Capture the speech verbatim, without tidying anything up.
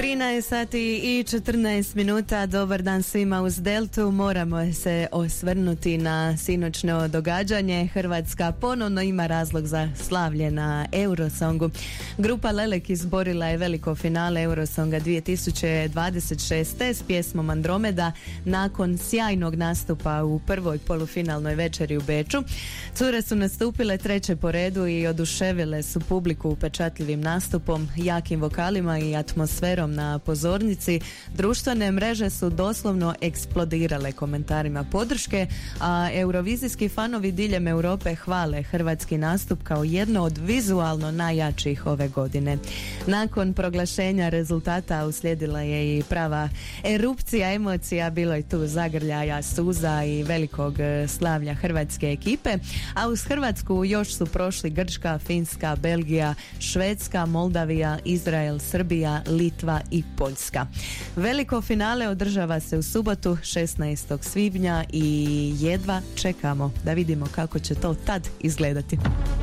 trinaest sati i četrnaest minuta, dobar dan svima uz Deltu. Moramo se osvrnuti na sinoćno događanje. Hrvatska ponovno ima razlog za slavlje na Eurosongu. Grupa Lelek izborila je veliko finale Eurosonga dvije tisuće dvadeset šeste s pjesmom Andromeda nakon sjajnog nastupa u prvoj polufinalnoj večeri u Beču. Cure su nastupile treće po redu i oduševile su publiku upečatljivim nastupom, jakim vokalima i atmosferom na pozornici. Društvene mreže su doslovno eksplodirale komentarima podrške, a eurovizijski fanovi diljem Europe hvale hrvatski nastup kao jedno od vizualno najjačih ove godine. Nakon proglašenja rezultata uslijedila je i prava erupcija emocija, bilo je tu zagrljaja, suza i velikog slavlja hrvatske ekipe, a uz Hrvatsku još su prošli Grčka, Finska, Belgija, Švedska, Moldavija, Izrael, Srbija, Litva i Poljska. Veliko finale održava se u subotu šesnaestog svibnja i jedva čekamo da vidimo kako će to tad izgledati.